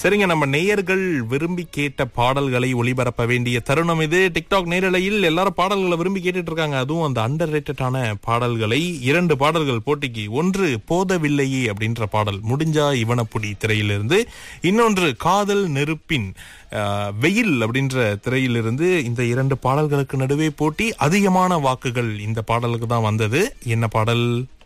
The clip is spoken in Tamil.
சரிங்க, நம்ம நேயர்கள் விரும்பி கேட்ட பாடல்களை ஒளிபரப்ப வேண்டிய தருணம் இது. டிக்டாக் நேரலையில் எல்லாரும் பாடல்களை விரும்பி கேட்டுட்டு இருக்காங்க. அதுவும் அந்த அண்டர் ரேட்டடான பாடல்களை. 2 பாடல்கள் போட்டிக்கு. ஒன்று போதவில்லையே அப்படின்ற பாடல், முடிஞ்சா இவனப்புடி திரையிலிருந்து. இன்னொன்று காதல் நெருப்பின் வெயில் அப்படின்ற திரையிலிருந்து. இந்த 2 பாடல்களுக்கு நடுவே போட்டி. அதிகமான வாக்குகள் இந்த பாடலுக்கு தான் வந்தது. என்ன பாடல்?